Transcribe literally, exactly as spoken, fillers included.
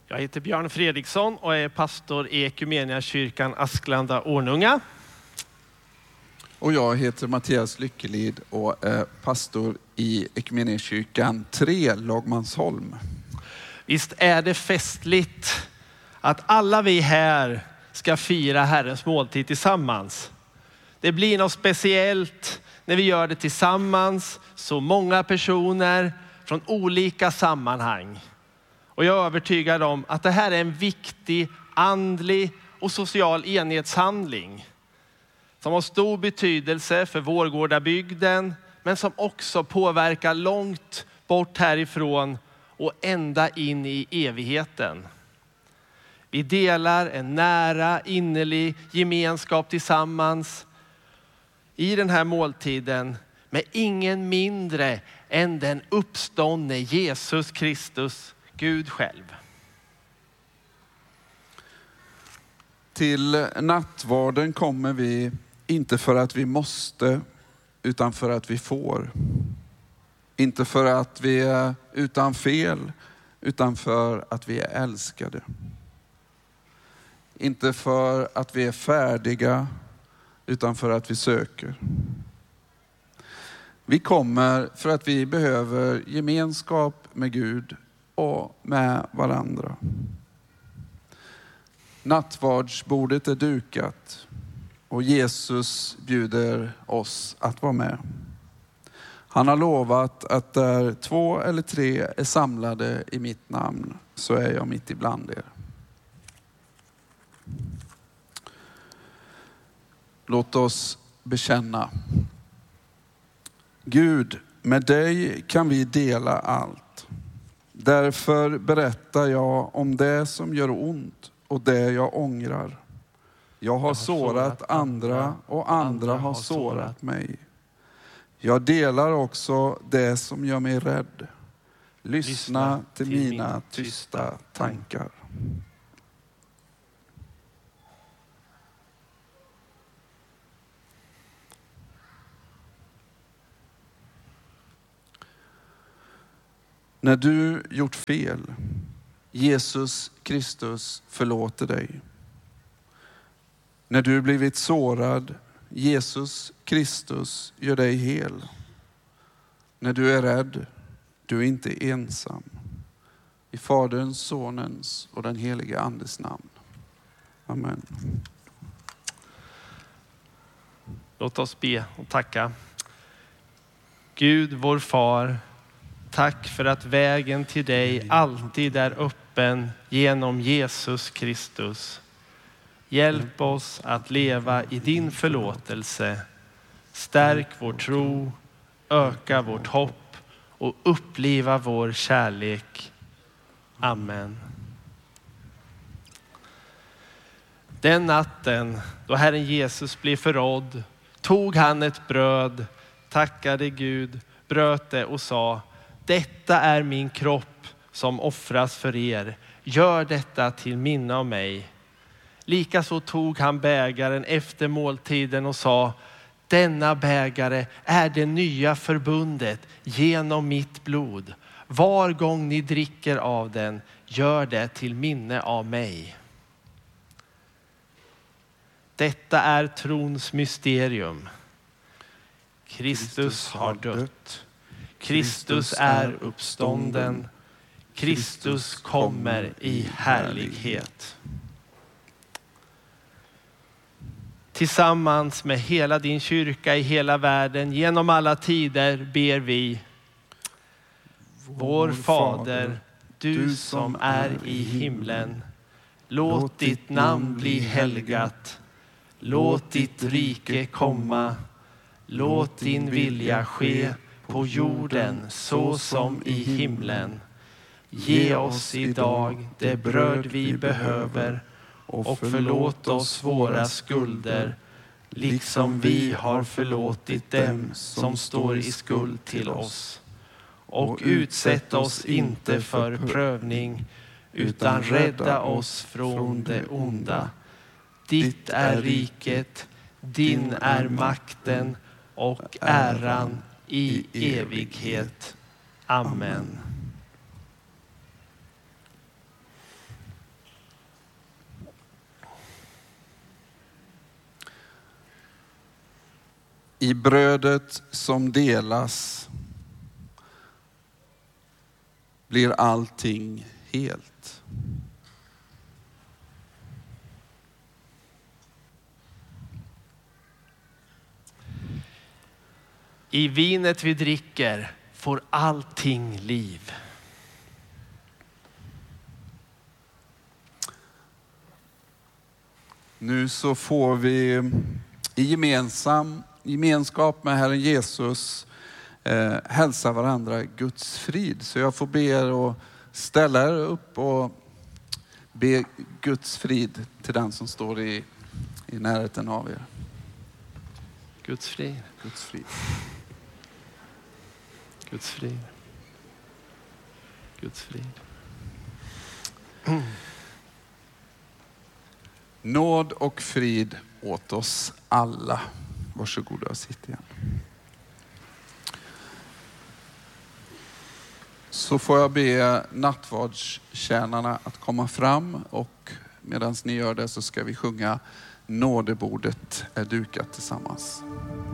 Jag heter Björn Fredriksson och är pastor i Equmeniakyrkan Asklanda Ornunga. Och jag heter Mattias Lyckelid och är pastor i Equmeniakyrkan tre, Lagmansholm. Visst är det festligt att alla vi här ska fira Herrens måltid tillsammans. Det blir något speciellt när vi gör det tillsammans, så många personer från olika sammanhang. Och jag är övertygad om att det här är en viktig andlig och social enhetshandling som har stor betydelse för Vårgårdabygden, men som också påverkar långt bort härifrån och ända in i evigheten. Vi delar en nära, innerlig gemenskap tillsammans i den här måltiden med ingen mindre än den uppståndne Jesus Kristus, Gud själv. Till nattvarden kommer vi inte för att vi måste, utan för att vi får. Inte för att vi är utan fel, utan för att vi är älskade. Inte för att vi är färdiga, utan för att vi söker. Vi kommer för att vi behöver gemenskap med Gud och med varandra. Nattvardsbordet är dukat och Jesus bjuder oss att vara med. Han har lovat att där två eller tre är samlade i mitt namn, så är jag mitt ibland er. Låt oss bekänna. Gud, med dig kan vi dela allt. Därför berättar jag om det som gör ont och det jag ångrar. Jag har, jag har sårat, sårat andra och andra har sårat mig. Jag delar också det som gör mig rädd. Lyssna, Lyssna till, till mina tysta tankar. När du gjort fel, Jesus Kristus förlåter dig. När du blivit sårad, Jesus Kristus gör dig hel. När du är rädd, du är inte ensam. I Faderns, Sonens och den helige Andes namn. Amen. Låt oss be och tacka. Gud, vår far, tack för att vägen till dig alltid är öppen genom Jesus Kristus. Hjälp oss att leva i din förlåtelse. Stärk vår tro, öka vårt hopp och uppliva vår kärlek. Amen. Den natten då Herren Jesus blev förrådd tog han ett bröd, tackade Gud, bröt det och sa: detta är min kropp som offras för er. Gör detta till minne av mig. Likaså tog han bägaren efter måltiden och sa: denna bägare är det nya förbundet genom mitt blod. Var gång ni dricker av den, gör det till minne av mig. Detta är trons mysterium. Kristus har dött. Kristus är uppstånden. Kristus kommer i härlighet. Tillsammans med hela din kyrka i hela världen genom alla tider ber vi: vår Fader, du som är i himlen. Låt ditt namn bli helgat. Låt ditt rike komma. Låt din vilja ske på jorden så som i himlen. Ge oss idag det bröd vi behöver och förlåt oss våra skulder, liksom vi har förlåtit dem som står i skuld till oss. Och utsätt oss inte för prövning, utan rädda oss från det onda. Ditt är riket, din är makten och äran i evighet. Amen. I brödet som delas blir allting helt. I vinet vi dricker får allting liv. Nu så får vi i gemensam gemenskap med Herren Jesus eh, hälsa varandra Guds frid. Så jag får be er att ställa er upp och be Guds frid till den som står i, i närheten av er. Guds frid. Guds frid. Guds frid. Guds frid. Mm. Nåd och frid åt oss alla. Varsågoda och sitt igen. Så får jag be nattvardstjänarna att komma fram, och medan ni gör det så ska vi sjunga Nådebordet är dukat tillsammans.